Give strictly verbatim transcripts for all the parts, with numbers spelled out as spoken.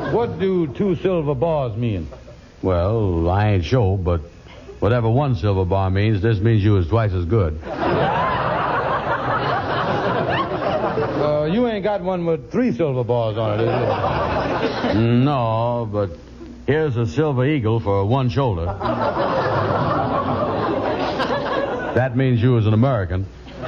What do two silver bars mean? Well, I ain't sure, but whatever one silver bar means, this means you was twice as good. Uh, you ain't got one with three silver bars on it, is it? No, but here's a silver eagle for one shoulder. That means you was an American.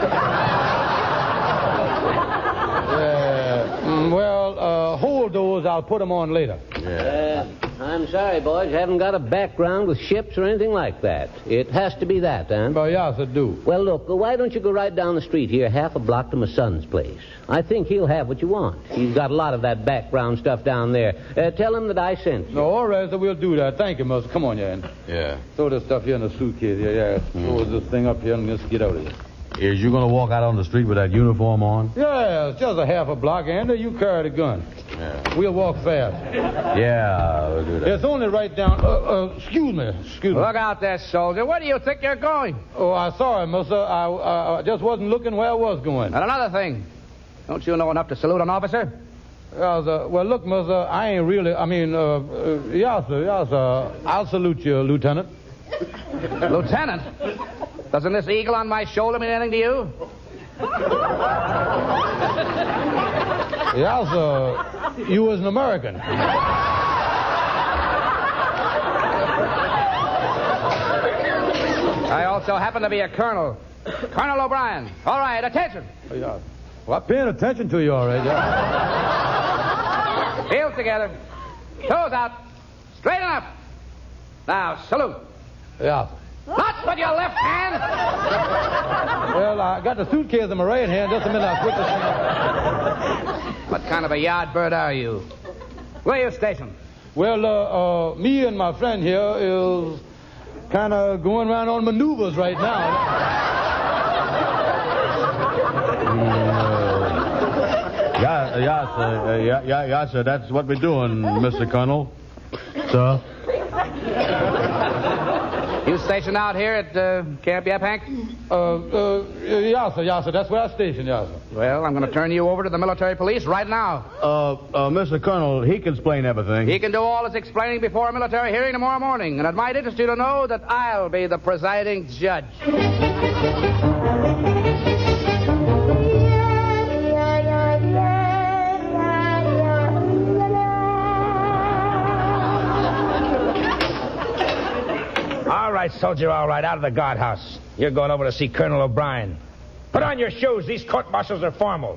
Well, uh, hold those. I'll put them on later. Yeah. Uh, I'm sorry, boys. You haven't got a background with ships or anything like that. It has to be that, huh? Well, yes, I do. Well, look, why don't you go right down the street here, half a block to my son's place? I think he'll have what you want. He's got a lot of that background stuff down there. Uh, tell him that I sent you. No, all right, so we'll do that. Thank you, Mister Come on, Jan. Yeah. Throw this stuff here in the suitcase here, yeah. Mm. Throw this thing up here and let's get out of here. Is you going to walk out on the street with that uniform on? Yeah, it's just a half a block, Andy. You carry the gun. Yeah. We'll walk fast. Yeah, we'll do that. It's only right down... Uh, uh, excuse me, excuse me. Look out there, soldier. Where do you think you're going? Oh, I'm sorry, mister. I, uh, I just wasn't looking where I was going. And another thing. Don't you know enough to salute an officer? Uh, the, well, look, mister, I ain't really... I mean, uh, uh, yes, sir, yes, sir. I'll salute you, Lieutenant. Lieutenant? Doesn't this eagle on my shoulder mean anything to you? Yes, sir. You was an American. I also happen to be a colonel. Colonel O'Brien. All right, attention. Oh, yeah. Well, I'm paying attention to you, all right, yeah. Heels together. Toes out. Straighten up. Now, salute. Yeah. Not with your left hand. Well, I got the suitcase in my right hand. Just a minute, I'll put this thing up. What kind of a yard bird are you? Where are you stationed? Well, uh, uh, me and my friend here is kind of going around on maneuvers right now. Yeah, yeah, sir. Uh, yeah, yeah, yeah, sir. That's what we're doing, Mister Colonel. Sir? You stationed out here at uh, Camp Yaphank? Uh, uh, yeah, sir, yeah, sir. That's where I stationed, yeah, sir. Well, I'm going to turn you over to the military police right now. Uh, uh, Mister Colonel, he can explain everything. He can do all his explaining before a military hearing tomorrow morning, and it might interest you to know that I'll be the presiding judge. All right, soldier, all right, out of the guardhouse. You're going over to see Colonel O'Brien. Put on your shoes. These court-martials are formal.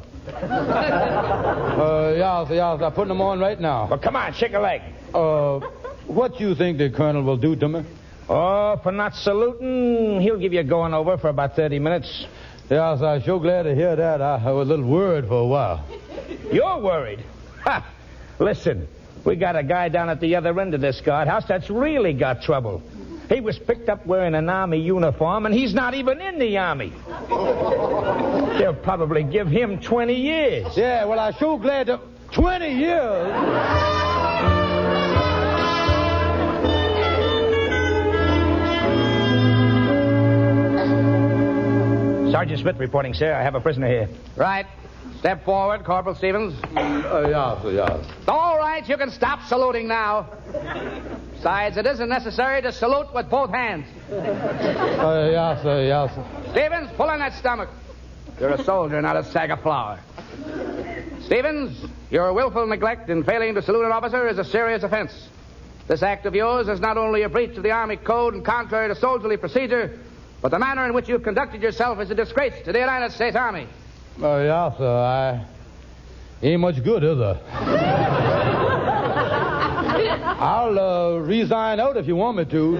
Uh, yeah, sir, yeah, sir. I'm putting them on right now. Well, come on, shake a leg. Uh, what you think the colonel will do to me? Oh, for not saluting, he'll give you a going over for about thirty minutes. Yeah, sir, I'm sure glad to hear that. I, I was a little worried for a while. You're worried? Ha! Listen, we got a guy down at the other end of this guardhouse that's really got trouble. He was picked up wearing an Army uniform, and he's not even in the Army. They'll probably give him twenty years. Yeah, well, I'm sure glad to... twenty years? Sergeant Smith reporting, sir. I have a prisoner here. Right. Step forward, Corporal Stevens. Uh, yeah, sir, yeah. All right, you can stop saluting now. Besides, it isn't necessary to salute with both hands. Uh, yeah, sir, yeah, sir. Stevens, pull in that stomach. You're a soldier, not a sack of flour. Stevens, your willful neglect in failing to salute an officer is a serious offense. This act of yours is not only a breach of the Army Code and contrary to soldierly procedure, but the manner in which you've conducted yourself is a disgrace to the United States Army. Oh, uh, yeah, sir, I... ain't much good, is I? I'll uh, resign out if you want me to.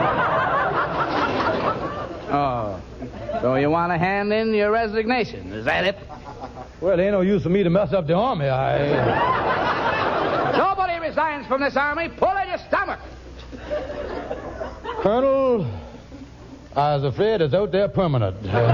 Oh, so you want to hand in your resignation, is that it? Well, ain't no use for me to mess up the Army. I... Nobody resigns from this Army. Pull in your stomach. Colonel, I was afraid it's out there permanent.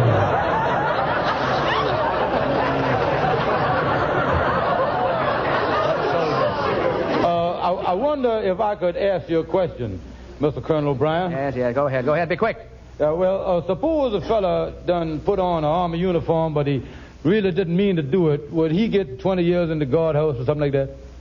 I wonder if I could ask you a question, Mister Colonel O'Brien. Yes, yes, go ahead, go ahead, be quick. Uh, well, uh, suppose a fella done put on an Army uniform, but he really didn't mean to do it. Would he get twenty years in the guardhouse or something like that?